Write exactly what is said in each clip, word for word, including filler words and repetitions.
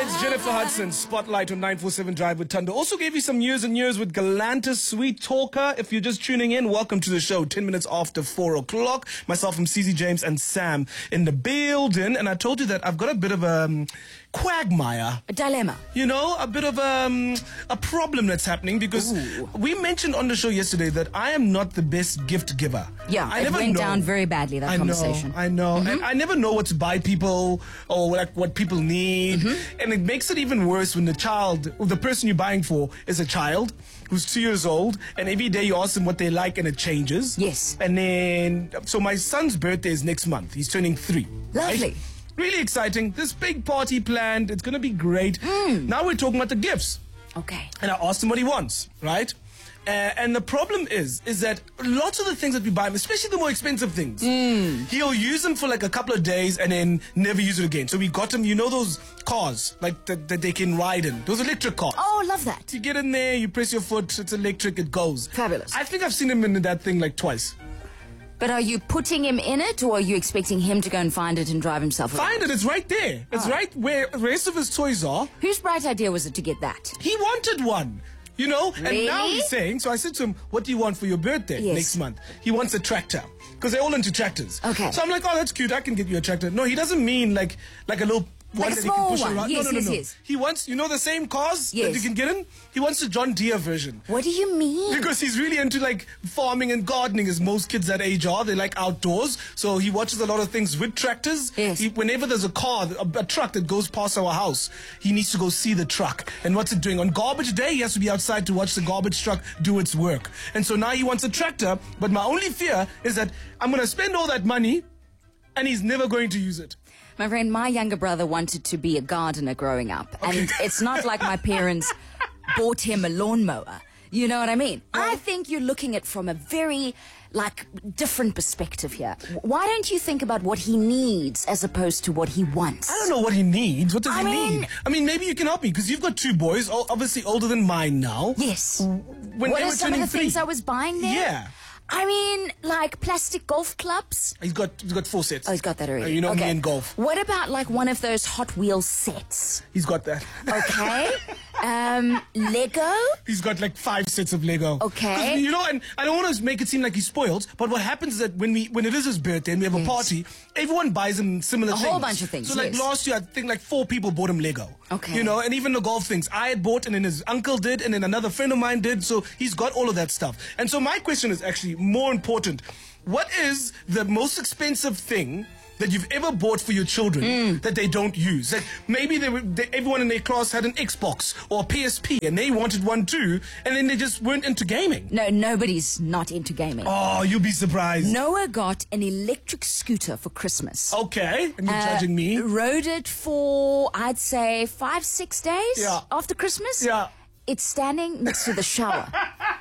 It's Jennifer Hudson, Spotlight on nine four seven Drive with Thando. Also gave you some years and years with Galantis, Sweet Talker. If you're just tuning in, welcome to the show. Ten minutes after four o'clock. Myself from C Z James and Sam in the building. And I told you that I've got a bit of a um, quagmire. A dilemma. You know, a bit of um, a problem that's happening because Ooh. we mentioned on the show yesterday that I am not the best gift giver. Yeah, I it never went know. down very badly, that I conversation. know, I know. Mm-hmm. And I never know what to buy people or like what people need. Mm-hmm. And it makes it even worse when the child, or the person you're buying for is a child who's two years old, and every day you ask them what they like and it changes. Yes. And then, so my son's birthday is next month. He's turning three. Lovely. Right? Really exciting. This big party planned. It's going to be great. Mm. Now we're talking about the gifts. Okay. And I asked him what he wants, right? Uh, and the problem is, is that lots of the things that we buy him, especially the more expensive things, mm. he'll use them for like a couple of days and then never use it again. So we got him, you know those cars, like that, that they can ride in, those electric cars. Oh, love that. You get in there, you press your foot, it's electric, it goes. Fabulous. I think I've seen him in that thing like twice. But are you putting him in it, or are you expecting him to go and find it and drive himself around? Find it, it's right there. It's oh. right where the rest of his toys are. Whose bright idea was it to get that? He wanted one. You know, really? And now he's saying, so I said to him, what do you want for your birthday yes. next month? He wants a tractor, because they're all into tractors. Okay. So I'm like, oh, that's cute, I can get you a tractor. No, he doesn't mean like like a little one like that a small he can push one. around. Yes, no, no, no, yes, no. yes. He wants, you know the same cars yes. that you can get in? He wants the John Deere version. What do you mean? Because he's really into like farming and gardening, as most kids that age are. They like outdoors. So he watches a lot of things with tractors. Yes. He, whenever there's a car, a, a truck that goes past our house, he needs to go see the truck. And what's it doing? On garbage day, he has to be outside to watch the garbage truck do its work. And so now he wants a tractor. But my only fear is that I'm going to spend all that money and he's never going to use it. My friend, my younger brother wanted to be a gardener growing up. Okay. And it's not like my parents bought him a lawnmower. You know what I mean? Yeah. I think you're looking at it from a very, like, different perspective here. Why don't you think about what he needs as opposed to what he wants? I don't know what he needs. What does I he mean, need? I mean, maybe you can help me, because you've got two boys, obviously older than mine now. Yes. When what they are were some of turning the three. things I was buying there? Yeah. I mean, like plastic golf clubs. He's got he's got four sets. Oh, he's got that already. Uh, you know okay. me and golf. What about like one of those Hot Wheels sets? He's got that. Okay. um, Lego? He's got like five sets of Lego. Okay. You know, and I don't want to make it seem like he's spoiled, but what happens is that when we when it is his birthday and we have yes. a party, everyone buys him similar a things. A whole bunch of things. So like yes. last year, I think like four people bought him Lego. Okay. You know, and even the golf things. I had bought, and then his uncle did, and then another friend of mine did. So he's got all of that stuff. And so my question is actually more important. What is the most expensive thing that you've ever bought for your children mm. that they don't use? Like maybe they were, they, everyone in their class had an Xbox or a P S P and they wanted one too, and then they just weren't into gaming. No, nobody's not into gaming. Oh, you'll be surprised. Noah got an electric scooter for Christmas. Okay, and you're uh, judging me. Rode it for, I'd say, five, six days yeah. after Christmas. Yeah. It's standing next to the shower.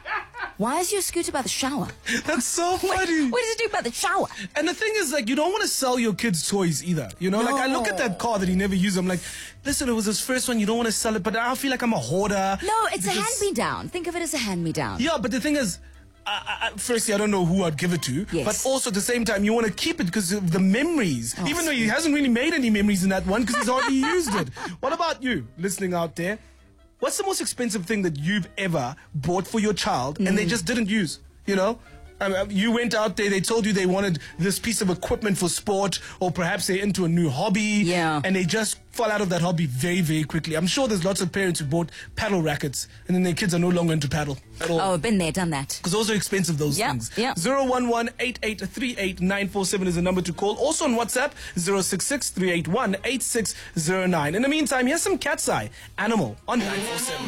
Why is your scooter by the shower? That's so funny. What, what does it do by the shower? And the thing is, like, you don't want to sell your kids toys either. You know, no. like, I look at that car that he never used. I'm like, listen, it was his first one. You don't want to sell it, but I feel like I'm a hoarder. No, it's because... a hand-me-down. Think of it as a hand-me-down. Yeah, but the thing is, I, I, firstly, I don't know who I'd give it to. Yes. But also, at the same time, you want to keep it because of the memories. Oh, Even though he hasn't really made any memories in that one because he's hardly used it. What about you, listening out there? What's the most expensive thing that you've ever bought for your child mm. and they just didn't use? You know, um, you went out there, they told you they wanted this piece of equipment for sport, or perhaps they're into a new hobby, yeah. and they just fall out of that hobby very, very quickly. I'm sure there's lots of parents who bought paddle rackets, and then their kids are no longer into paddle at all. Oh, been there, done that. Because those are expensive, those yeah, things. Yeah. zero one one, eight eight three eight, nine four seven is the number to call. Also on WhatsApp, zero six six, three eight one, eight six zero nine. In the meantime, here's some Cat's Eye, Animal, on nine four seven.